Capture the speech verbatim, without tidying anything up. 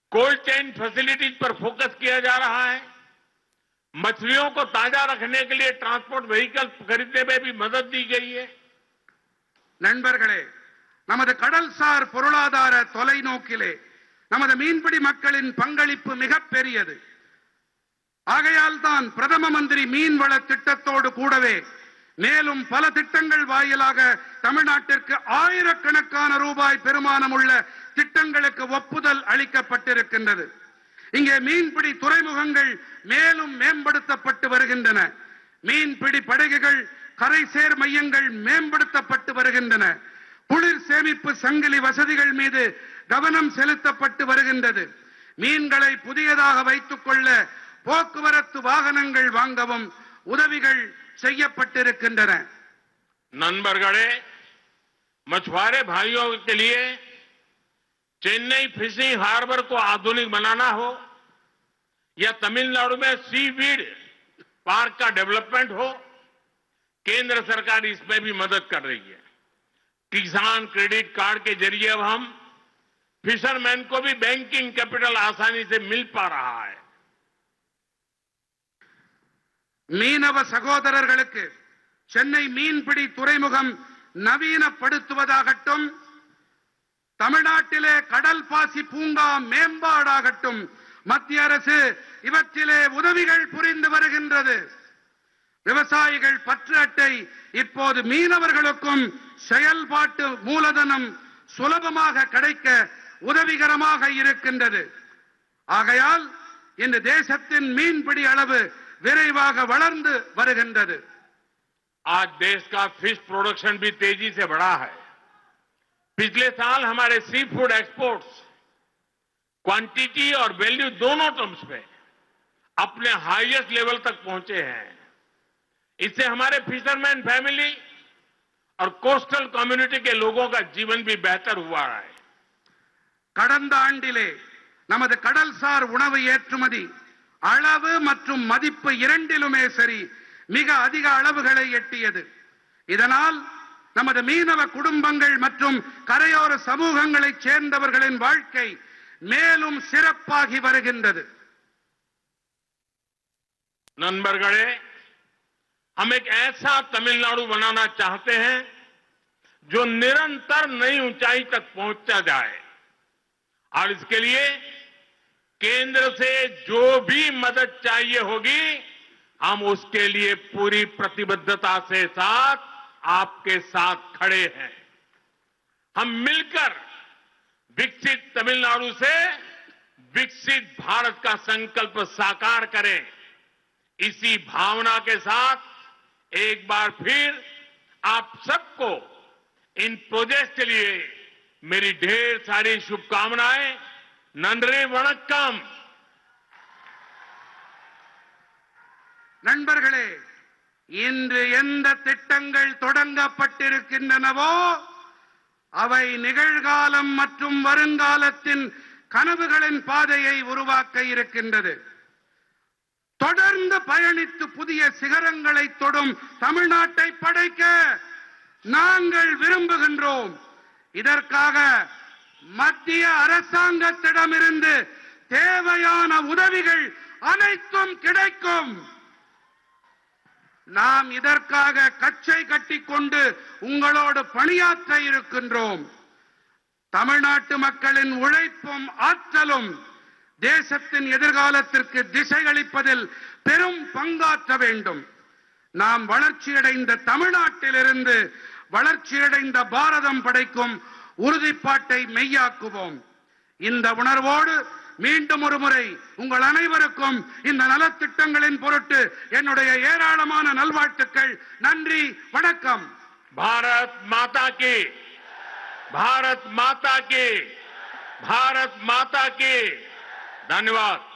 Cold chain facilities पर focus किया जा रहा है। मछलियों को ताजा रखने के लिए ट्रांसपोर्ट व्हीकल खरीदने में भी मदद दी गई है। நண்பர்களே, நமது கடல்சார் பொருளாதார தொலைநோக்கிலே நமது மீன்பிடி மக்களின் பங்களிப்பு மிகப்பெரியது. ஆகையால் தான் பிரதம மந்திரி மீன்வள திட்டத்தோடு கூடவே மேலும் பல திட்டங்கள் வாயிலாக தமிழ்நாட்டிற்கு ஆயிரக்கணக்கான ரூபாய் பெருமானம் உள்ள திட்டங்களுக்கு ஒப்புதல் அளிக்கப்பட்டிருக்கின்றது. இங்கே மீன்பிடி துறைமுகங்கள் மேலும் மேம்படுத்தப்பட்டு வருகின்றன. மீன்பிடி படகுகள், கரைசேர் மையங்கள் மேம்படுத்தப்பட்டு வருகின்றன. குளிர் சேமிப்பு சங்கிலி வசதிகள் மீது கவனம் செலுத்தப்பட்டு வருகின்றது. மீன்களை புதியதாக வைத்துக் கொள்ள போக்குவரத்து வாகனங்கள் வாங்கவும் உதவிகள் செய்யப்பட்டிருக்கின்றன. नंबरगढ़े मछुआरे भाइयों के लिए चेन्नई फिशिंग हार्बर को आधुनिक बनाना हो या तमिलनाडु में सीवीड पार्क का डेवलपमेंट हो, केंद्र सरकार इसमें भी मदद कर रही है। किसान क्रेडिट कार्ड के जरिए अब हम फिशरमैन को भी बैंकिंग कैपिटल आसानी से मिल पा रहा है। மீனவ சகோதரர்களுக்கு சென்னை மீன்பிடி துறைமுகம் நவீனப்படுத்துவதாகட்டும், தமிழ்நாட்டிலே கடல் பாசி பூங்கா மேம்பாடாகட்டும், மத்திய அரசு இவற்றிலே உதவிகள் புரிந்து வருகின்றது. விவசாயிகள் பற்று அட்டை இப்போது மீனவர்களுக்கும் செயல்பாட்டு மூலதனம் சுலபமாக கிடைக்க உதவிகரமாக இருக்கின்றது. ஆகையால் இந்த தேசத்தின் மீன்பிடி அளவு விரைவாக வளர்ந்து வருகின்றது. आज देश का फिश प्रोडक्शन भी तेजी से बढ़ा है। पिछले साल हमारे सी फूड एक्सपोर्ट्स क्वांटिटी और वैल्यू दोनों टर्म्स में अपने हाईएस्ट लेवल तक पहुंचे हैं। इससे हमारे फिशरमैन फैमिली और कोस्टल कम्युनिटी के लोगों का जीवन भी बेहतर हुआ है। கடந்த ஆண்டிலே நமது கடல்சார் உணவு ஏற்றுமதி அளவு மற்றும் மதிப்பு இரண்டிலுமே சரி மிக அதிக அளவுகளை எட்டியது. இதனால் நமது மீனவ குடும்பங்கள் மற்றும் கரையோர சமூகங்களைச் சேர்ந்தவர்களின் வாழ்க்கை மேலும் சிறப்பாகி வருகின்றது. नंबरगढ़े हम एक ऐसा तमिलनाडु बनाना चाहते हैं जो निरंतर नई ऊंचाई तक पहुंचा जाए, और इसके लिए केंद्र से जो भी मदद चाहिए होगी हम उसके लिए पूरी प्रतिबद्धता से साथ आपके साथ खड़े हैं। हम मिलकर विकसित तमिलनाडु से विकसित भारत का संकल्प साकार करें। इसी भावना के साथ एक बार फिर आप सबको इन प्रोजेक्ट के लिए मेरी ढेर सारी शुभकामनाएं। नंदरे वणक्कम। நண்பர்களே, இன்று எந்த திட்டங்கள் தொடங்கப்பட்டிருக்கின்றனவோ அவை நிகழ்காலம் மற்றும் வருங்காலத்தின் கனவுகளின் பாதையை உருவாக்க இருக்கின்றது. தொடர்ந்து பயணித்து புதிய சிகரங்களை தொடும் தமிழ்நாட்டை படைக்க நாங்கள் விரும்புகின்றோம். இதற்காக மத்திய அரசாங்கத்திடமிருந்து தேவையான உதவிகள் அனைத்தும் கிடைக்கும். நாம் இதற்காக கச்சை கட்டிக்கொண்டு உங்களோடு பணியாற்ற இருக்கின்றோம். தமிழ்நாட்டு மக்களின் உழைப்பும் ஆற்றலும் தேசத்தின் எதிர்காலத்திற்கு திசையளிப்பதில் பெரும் பங்காற்ற வேண்டும். நாம் வளர்ச்சியடைந்த தமிழ்நாட்டிலிருந்து வளர்ச்சியடைந்த பாரதம் படைக்கும் உறுதிப்பாட்டை மெய்யாக்குவோம். இந்த உணர்வோடு மீண்டும் ஒரு முறை உங்கள் அனைவருக்கும் இந்த நலத்திட்டங்களின் பொருட்டு என்னுடைய ஏராளமான நல்வாழ்த்துக்கள். நன்றி, வணக்கம். भारत माता की, भारत माता की, भारत माता की। धन्यवाद।